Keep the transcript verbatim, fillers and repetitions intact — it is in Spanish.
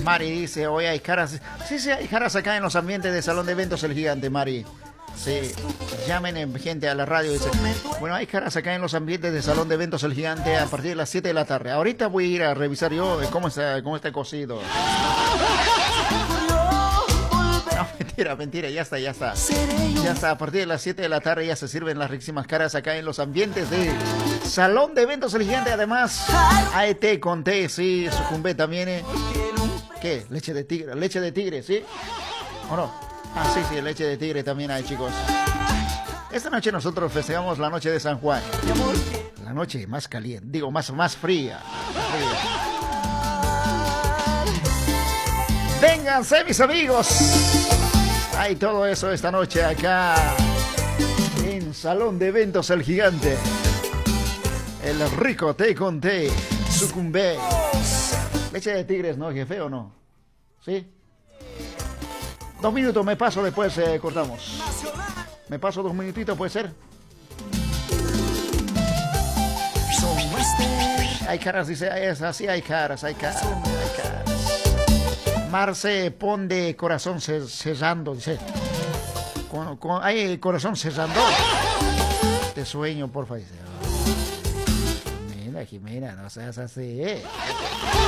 Mari dice, hoy hay caras. Sí, sí, hay caras acá en los ambientes de Salón de Eventos El Gigante, Mari. Sí, llamen eh, gente a la radio. Dice, bueno, hay caras acá en los ambientes de Salón de Eventos El Gigante a partir de las siete de la tarde. Ahorita voy a ir a revisar yo eh, cómo está, cómo está cocido. No, mentira, mentira, ya está, ya está. Ya está, a partir de las siete de la tarde ya se sirven las riquísimas caras acá en los ambientes de Salón de Eventos El Gigante. Además, hay té con té, sí, sucumbé también. Eh. ¿Qué? Leche de tigre, leche de tigre, ¿sí? ¿O no? Ah, sí, sí, leche de tigre también hay, chicos. Esta noche nosotros festejamos la noche de San Juan. La noche más caliente, digo, más, más fría. Más fría. Vénganse, mis amigos. Hay todo eso esta noche acá en Salón de Eventos El Gigante. El rico té con té, sucumbé. Leche de tigres, ¿no, jefe, o no? ¿Sí? Dos minutos, me paso, después eh, cortamos. Me paso dos minutitos, ¿puede ser? Hay caras, dice, es así, hay caras, hay caras, hay caras. Marce pone corazón cesando, dice. Con, con, hay corazón cesando. Te sueño, porfa, dice. Jimena, Jimena, no seas así, ¿eh?